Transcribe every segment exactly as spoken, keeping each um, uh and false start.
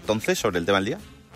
entonces sobre el tema del día?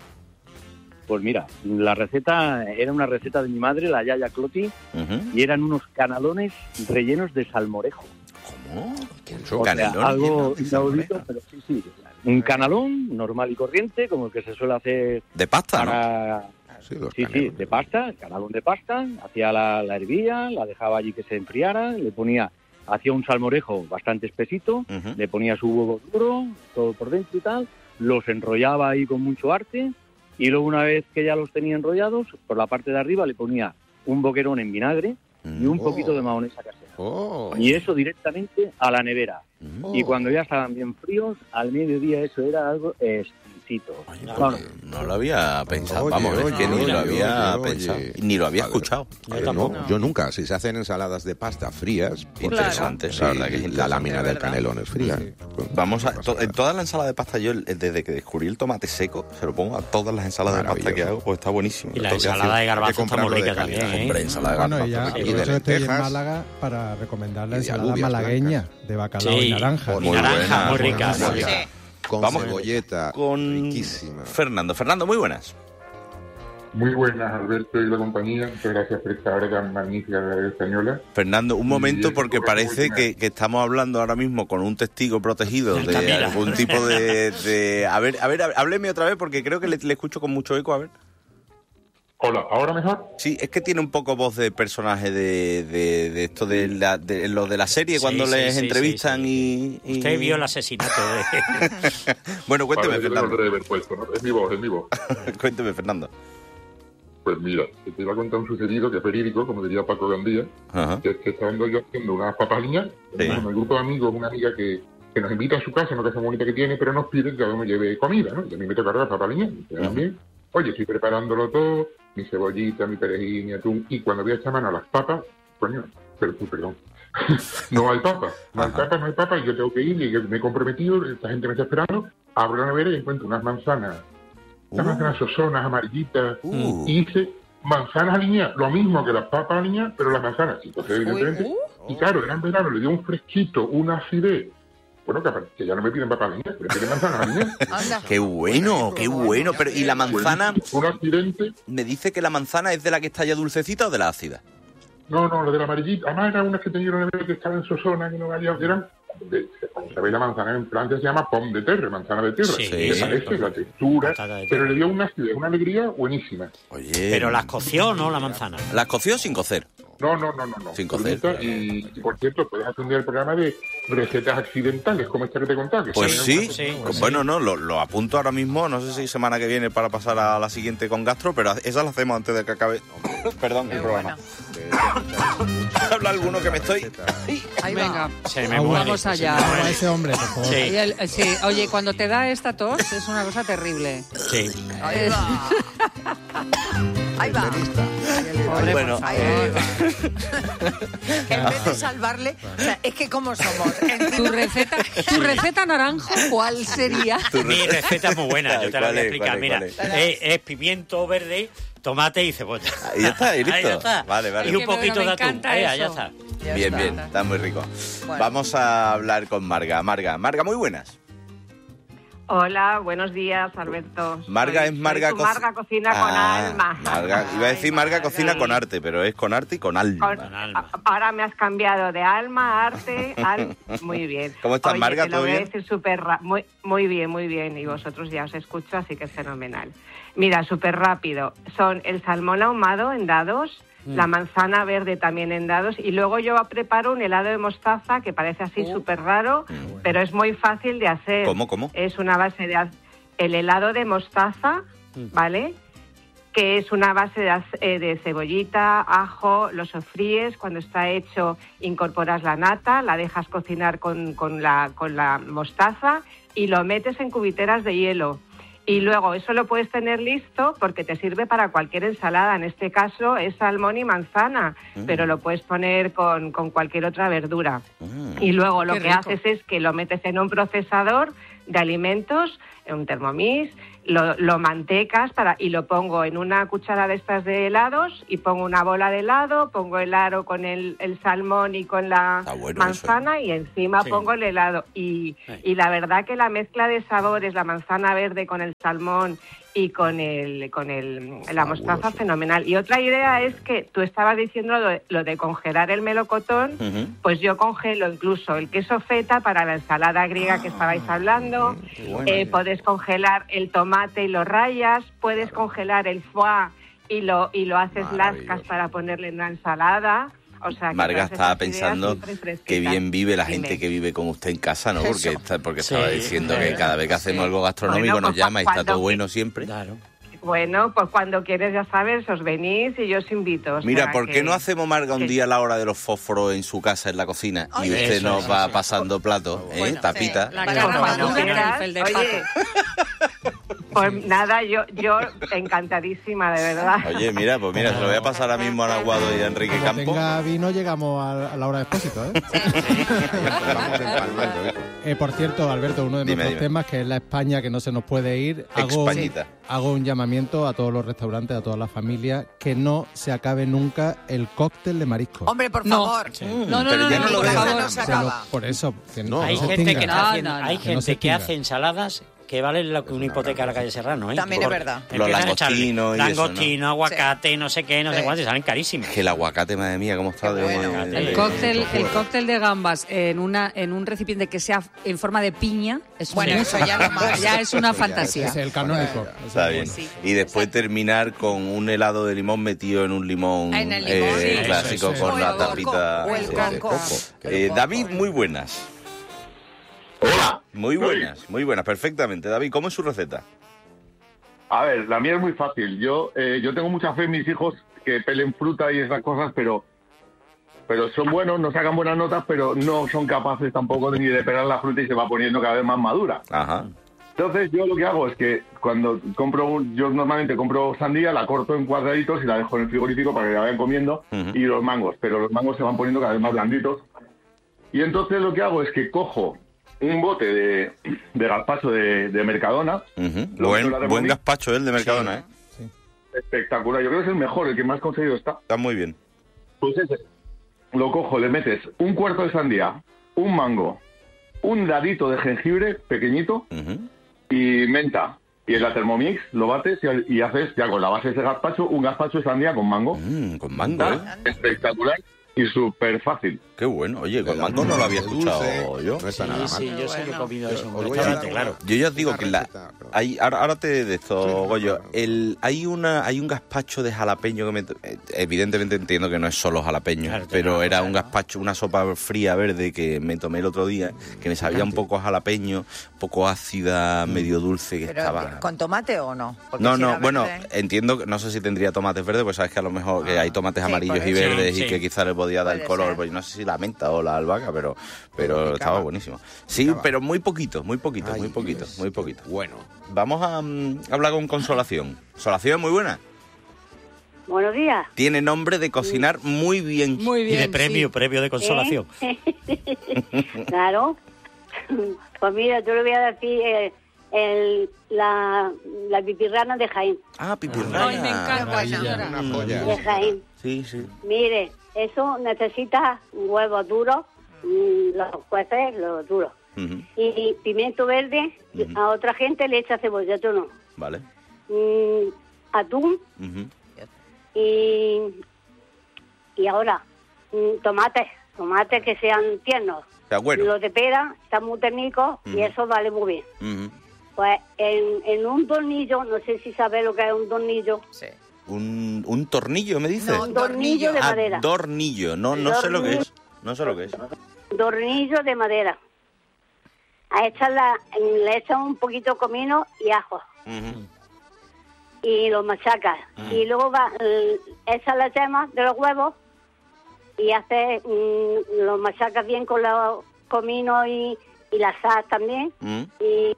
Pues mira, la receta era una receta de mi madre, la Yaya Cloti, uh-huh. y eran unos canalones rellenos de salmorejo. ¿Cómo? ¿Qué o sea, algo inaudito, pero sí, sí. Un canalón normal y corriente, como el que se suele hacer... ¿De pasta, para... no? Sí, sí, sí, de pasta, canalón de pasta. Hacía la, la hervía, la dejaba allí que se enfriara, le ponía... Hacía un salmorejo bastante espesito, uh-huh. le ponía su huevo duro, todo por dentro y tal, los enrollaba ahí con mucho arte... Y luego, una vez que ya los tenía enrollados, por la parte de arriba le ponía un boquerón en vinagre y un oh. poquito de mahonesa casera. Oh. Y eso directamente a la nevera. Oh. Y cuando ya estaban bien fríos, al mediodía eso era algo exquisito. Oye, no, no lo había pensado. Oye, Vamos, oye, es que no, ni oye, lo había oye, pensado. Oye. Ni lo había Padre. escuchado. Yo, no, no. yo nunca. Si se hacen ensaladas de pasta frías... Interesante, claro. sí, la, que es la lámina del canelón es fría. Sí. Pues, Vamos a... To, en toda la ensalada de pasta, yo desde que descubrí el tomate seco, se lo pongo a todas las ensaladas de pasta que hago, pues está buenísimo. Y la ensalada de garbanzo está muy rica también, ¿eh? Ensalada de garbanzo. Bueno, ya, y de estoy en Málaga para recomendar la ensalada malagueña de bacalao y naranja. Y naranja, muy rica. Con Vamos cebolleta, con riquísima. Fernando. Fernando, muy buenas. Muy buenas, Alberto y la compañía. Muchas gracias por esta hora tan magnífica de la radio española. Fernando, un momento, porque parece que, que estamos hablando ahora mismo con un testigo protegido de Camila. Algún tipo de, de... A ver, a ver, hábleme otra vez, porque creo que le, le escucho con mucho eco, a ver. Hola, ¿ahora mejor? Sí, es que tiene un poco voz de personaje de, de, de esto de, la, de lo de la serie, sí, cuando sí, les sí, entrevistan sí, sí. Y, y... Usted vio el asesinato de... Bueno, cuénteme, vale, Fernando. Haber puesto, ¿no? Es mi voz, es mi voz. Cuénteme, Fernando. Pues mira, te iba a contar un sucedido que es verídico, como diría Paco Gandía, uh-huh. que es que estando yo haciendo unas papaliñas, sí. con el grupo de amigos, una amiga que, que nos invita a su casa, una casa bonita que tiene, pero nos pide que cada uno lleve comida, ¿no? Y a mí me toca cargar papaliñas, y también. Uh-huh. Oye, estoy preparándolo todo, mi cebollita, mi perejil, mi atún, y cuando voy a echar mano a las papas, coño, pero, perdón, no hay papas, no hay papas, no hay papas, y yo tengo que ir, y yo me he comprometido, esta gente me está esperando, abro la nevera y encuentro unas manzanas, unas uh. manzanas sosonas, amarillitas, uh. y hice manzanas aliñadas, lo mismo que las papas aliñadas, pero las manzanas, entonces evidentemente, uh. y claro, era en verano, le dio un fresquito, una acidez. Bueno, que, que ya no me piden papas aliñadas, pero piden manzanas aliñadas. ¡Qué bueno, qué bueno! Pero ¿y la manzana? Un accidente. ¿Me dice que la manzana es de la que está ya dulcecita o de la ácida? No, no, la de la amarillita. Además eran unas que tenían una que estaban en Sosona, que no valían, que eran... De, como sabéis, la manzana en Francia se llama pomme de terre, manzana de tierra. Sí, me parece, la textura, pero le dio una acidez, una alegría buenísima. Oye... Pero las coció, ¿no, la manzana? Las coció sin cocer. No, no, no, no. no. Sin cocer. Y, y, por cierto, puedes atender el programa de recetas accidentales, como esta que te contaba. Que pues sí, sí pues bueno, sí. no, lo, lo apunto ahora mismo, no sé si semana que viene para pasar a la siguiente con gastro, pero esa la hacemos antes de que acabe, perdón, el programa. Habla alguno que me estoy... Ahí venga, se me muere, vamos allá. A ese hombre, por favor. Sí. Y el, sí. Oye, cuando te da esta tos es una cosa terrible. Sí. Ahí va. Ahí va. Pobre, bueno, eh... que en vez de salvarle, o sea, es que como somos. Tu receta, tu receta naranjo, ¿cuál sería? Mi receta es muy buena, yo te la voy a explicar. Es, Mira, es? Es, es pimiento verde, tomate y cebolla. Ahí ya está, ahí listo. Ahí ya está. Vale, vale. Y un poquito de atún. Eh, ya está. Ya bien, está. bien, está muy rico. Bueno. Vamos a hablar con Marga. Marga, Marga, muy buenas. Hola, buenos días, Alberto. Marga soy, es Marga... Co- Marga cocina ah, con alma. Marga, iba a decir Marga cocina sí. con arte, pero es con arte y con alma. Con, con alma. Ahora me has cambiado de alma, arte, al... Muy bien. ¿Cómo estás, Oye, Marga? Te ¿Todo lo voy bien? a decir súper ra- muy, muy bien, muy bien. Y vosotros ya os escucho, así que es fenomenal. Mira, súper rápido. Son el salmón ahumado en dados, mm. la manzana verde también en dados, y luego yo preparo un helado de mostaza que parece así uh. súper raro, mm. pero es muy fácil de hacer. ¿Cómo, cómo? Es una base de... El helado de mostaza, ¿vale? Que es una base de, eh, de cebollita, ajo, lo sofríes, cuando está hecho incorporas la nata, la dejas cocinar con, con, la, con la mostaza y lo metes en cubiteras de hielo. Y luego eso lo puedes tener listo porque te sirve para cualquier ensalada. En este caso es salmón y manzana, mm. pero lo puedes poner con, con cualquier otra verdura. Mm. Y luego lo Qué que rico. haces es que lo metes en un procesador, de alimentos, un Thermomix, lo, lo mantecas para, y lo pongo en una cuchara de estas de helados y pongo una bola de helado, pongo el aro con el, el salmón y con la bueno manzana eso, ¿eh? Y encima sí. pongo el helado. Y, sí. y la verdad que la mezcla de sabores, la manzana verde con el salmón y con el con el la mostaza, fenomenal. Y otra idea es que tú estabas diciendo lo de, lo de congelar el melocotón, uh-huh. pues yo congelo incluso el queso feta para la ensalada griega que estabais hablando, bueno, eh, puedes congelar el tomate y lo rayas, puedes congelar el foie y lo y lo haces lascas para ponerle en una ensalada. O sea, Marga estaba pensando que bien vive la gente Dime. que vive con usted en casa, ¿no? Porque está, porque sí, estaba diciendo que cada vez que hacemos sí. algo gastronómico bueno, pues nos llama y está todo bueno siempre. Claro. Bueno, pues cuando quieres, ya sabes, os venís y yo os invito. Mira, ¿por qué que... no hacemos, Marga, un día a la hora de los fósforos en su casa, en la cocina? Oye, y usted eso, nos eso, va sí. pasando platos, ¿eh? Bueno, Tapita. Sí. La cara madura, el de Oye, pues nada, yo yo encantadísima, de verdad. Oye, mira, pues mira, se lo voy a pasar ahora mismo a Aguado y a Enrique Como Campo. Venga, vino, llegamos a, a la hora de expósito, ¿eh? eh por cierto, Alberto, uno de dime, nuestros dime. temas, que es la España que no se nos puede ir, hago, hago un llamamiento a todos los restaurantes, a todas las familias, que no se acabe nunca el cóctel de marisco. Hombre, por favor. No, sí. no, no, no, no, no, no, por favor. No se acaba. Por eso. Que no, hay no gente que, no, no, hace, no, no, hay que, gente no que hace ensaladas que vale lo que una hipoteca a la calle Serrano, ¿eh? También Por, es verdad. Los langostinos y Langostino, eso, ¿no? aguacate, sí. no sé qué, no sí. sé cuánto, salen carísimos. Que el aguacate, madre mía, cómo está de bueno. bueno. El cóctel, el cóctel de gambas en una en un recipiente que sea en forma de piña es bueno, eso ya no más. Ya es una fantasía. Es el canónico. Está bien. Sí. Y después terminar con un helado de limón metido en un limón, en el limón eh, sí. clásico eso, eso. con la tapita o el de coco. Eh, David, muy buenas. Hola. Muy buenas, muy buenas, perfectamente. David, ¿cómo es su receta? A ver, la mía es muy fácil. Yo eh, yo tengo mucha fe en mis hijos que pelen fruta y esas cosas, pero pero son buenos, nos sacan buenas notas, pero no son capaces tampoco ni de pelar la fruta y se va poniendo cada vez más madura. Ajá. Entonces yo lo que hago es que cuando compro, un, yo normalmente compro sandía, la corto en cuadraditos y la dejo en el frigorífico para que la vayan comiendo, uh-huh. y los mangos, pero los mangos se van poniendo cada vez más blanditos. Y entonces lo que hago es que cojo un bote de, de gazpacho de, de Mercadona. Uh-huh. Buen, buen gazpacho el de Mercadona, sí. ¿eh? Sí. Espectacular, yo creo que es el mejor, el que más conseguido está. Está muy bien. Pues ese, lo cojo, le metes un cuarto de sandía, un mango, un dadito de jengibre pequeñito, uh-huh. y menta. Y en la Thermomix lo bates y, y haces ya con la base de ese gazpacho un gazpacho de sandía con mango. Mm, con mango, ¿eh? Espectacular. Y súper fácil. Qué bueno. Oye, con mango no lo había escuchado dulce, yo. No está sí, nada sí, mal. Yo sé que he comido eso en un restaurante, claro. Yo ya os digo que la, hay, ahora, ahora te de esto, sí, Goyo. El, hay una hay un gazpacho de jalapeño que me... Evidentemente entiendo que no es solo jalapeño, claro, pero no, era claro. un gazpacho, una sopa fría verde que me tomé el otro día, que me sabía un poco jalapeño, un poco ácida, medio dulce, que pero, estaba... ¿con tomate o no? Porque no, si no, bueno, verde... entiendo, no sé si tendría tomates verdes, pues sabes que a lo mejor ah. que hay tomates sí, amarillos y verdes sí, y sí. que quizás le podía dar el color, pues no sé si la menta o la albahaca, pero pero estaba buenísimo. Sí, pero muy poquito, muy poquito, Ay, muy poquito, Dios. muy poquito. Bueno. Vamos a um, hablar con Consolación. Consolación, muy buena. Buenos días. Tiene nombre de cocinar muy bien. Muy bien. Y de premio, sí. premio de consolación. ¿Eh? Claro. Pues mira, yo le voy a decir eh, el, la, la pipirrana de Jaén. Ah, pipirrana. Ay, me encanta, señora. Una joya. De Jaén. Sí, sí. Mire, eso necesita huevos duros, los cueces, los duros. Uh-huh. Y pimiento verde, uh-huh. a otra gente le echa cebolla, yo no. Vale. Mm, atún. Uh-huh. Y, y ahora, mm, tomates, tomates que sean tiernos. Está bueno. Los de pera están muy técnicos, uh-huh. y eso vale muy bien. Uh-huh. Pues en, en un tornillo, no sé si sabes lo que es un tornillo. Sí. Un, un tornillo, ¿me dices? No, un tornillo de madera. Ah, tornillo, no, no sé lo que es. No sé lo que es. Tornillo de madera. A echarla, le echan un poquito de comino y ajo. Uh-huh. Y lo machacas. Uh-huh. Y luego va, echas la yema de los huevos y haces, mm, lo machacas bien con los cominos y, y la sal también. Uh-huh. Y,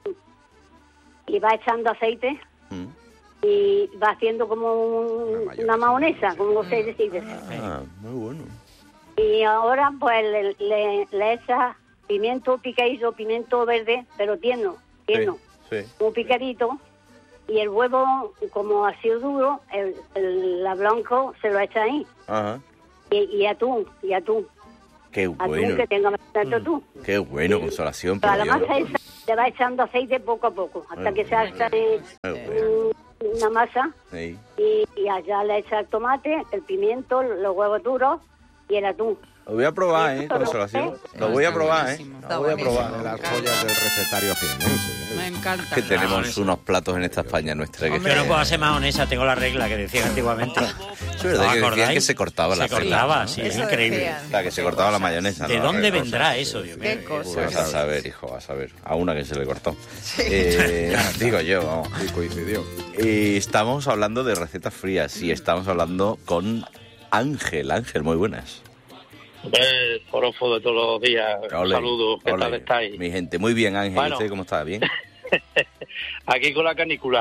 y va echando aceite. Uh-huh. Y va haciendo como un, una mayonesa, como no sé decir. Ah, muy bueno. Y ahora pues le, le, le echa pimiento picadillo, pimiento verde, pero tierno. lleno, sí, sí. muy picadito, y el huevo, como ha sido duro, el, el la blanco se lo echa ahí. Ajá. Y, y atún, y atún. Qué bueno. Atún que tenga bastante atún. Qué bueno, sí. Consolación. Pero a la masa esa le va echando aceite poco a poco, hasta que se haga una masa. Sí. Y, y allá le echa el tomate, el pimiento, los huevos duros y el atún. Lo voy a probar, ¿eh? Consolación. Lo voy a probar, ¿eh? Lo voy a probar. Las joyas del recetario jienense. Me encanta. Que tenemos unos platos en esta España nuestra. Que yo no puedo ser mahonesa, tengo la regla que decían antiguamente. Es verdad que decían que se cortaba la Se cortaba, sí, es increíble. La que se cortaba la mayonesa. ¿De ¿no? dónde vendrá eso, Dios mío? ¿Qué cosa? Pues a saber, hijo, a saber. A una que se le cortó. Sí. Eh, digo yo, vamos. Y coincidió. Y estamos hablando de recetas frías y estamos hablando con Ángel. Ángel, muy buenas. El forofo de todos los días. Ole, Saludos, ¿qué ole. tal estáis? Mi gente, muy bien, Ángel. Bueno. ¿Usted cómo está? ¿Bien? Aquí con la canícula.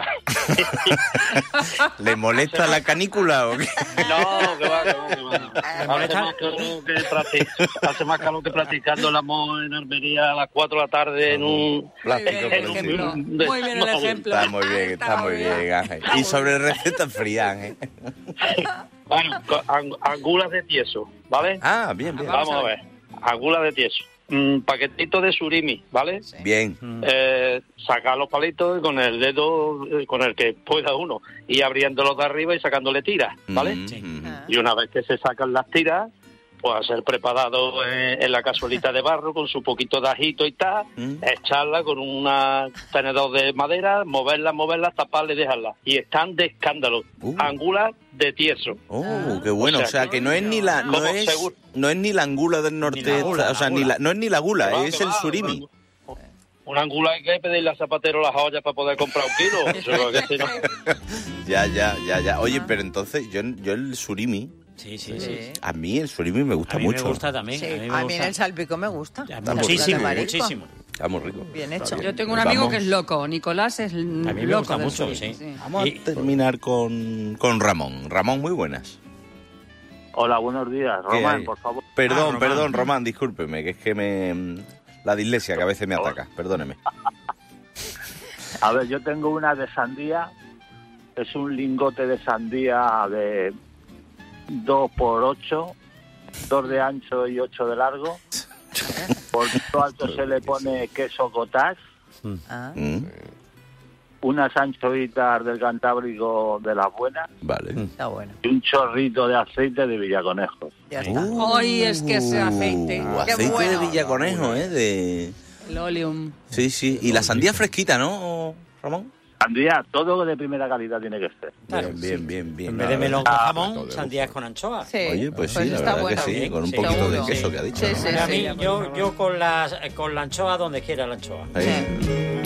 ¿Le molesta la canícula o qué? No, que va, que va, que va. Hace más calor que, practic- hace más calor que practicando el amor en Almería a las cuatro de la tarde en un... Plástico, en por un- ejemplo. Muy bien el ejemplo. Está muy bien, está muy bien, Ángel. Y sobre recetas frías, Ángel. Bueno, con ang- angulas de tieso, ¿vale? Ah, bien, bien. Vamos a ver, angulas de tieso. Un paquetito de surimi, ¿vale? Bien. Eh, sacar los palitos y con el dedo, eh, con el que pueda uno, y abriéndolos de arriba y sacándole tiras, ¿vale? Mm, mm. Y una vez que se sacan las tiras, pues a ser preparado en, en la cazuelita de barro con su poquito de ajito y tal, Mm. echarla con un tenedor de madera, moverla, moverla, taparla y dejarla. Y están de escándalo. Uh. Angulas de tieso. Oh, qué bueno. O sea, que no es ni la no Como es seguro. no es ni la angula del norte, Ni la gula, o sea, la ni gula. la no es ni la gula, Que va, es que el va, surimi. Una, una angula hay que pedirle al zapatero las ollas para poder comprar un kilo. Eso, que si no- Ya, ya, ya, ya. Oye, pero entonces yo yo el surimi, Sí, sí, sí. a mí el surimi me gusta A mí mucho. me gusta también. Sí, a mí me a mí gusta. en el salpico me gusta. Ya, Está muchísimo, de marisco. muchísimo. Está muy rico. Bien Está hecho. Yo tengo un Vamos. amigo que es loco. Nicolás es A mí me loco gusta del mucho, surimi, sí. Vamos Y- a terminar con, con Ramón. Ramón, muy buenas. Hola, buenos días. ¿Qué Román, hay? por favor. Perdón, Ah, Román. perdón, Román, discúlpeme, que es que me la dislexia que a veces me ataca. Perdóneme. A ver, yo tengo una de sandía. Es un lingote de sandía de dos por ocho, dos de ancho y ocho de largo. Por lo alto se le pone queso cottage, Ah, Mm, unas anchoitas del Cantábrico de las buenas vale. está bueno. y un chorrito de aceite de Villaconejos. Ya está. Hoy es que ese aceite. Uh, Qué aceite bueno. de Villaconejo, ¿eh? De... El oleum. Sí, sí. Y la sandía fresquita, ¿no, Ramón? Sandía, todo de primera calidad tiene que ser. Claro, Bien, bien, bien, bien. En vez de La melón verdad. con jamón, sandías con anchoa. Sí, Oye, pues sí, la está verdad bueno. que sí, con un Sí, poquito de seguro. queso que ha dicho. Sí, ¿no? sí, A sí. mí, yo, yo con, la, con la anchoa donde quiera la anchoa. Ahí.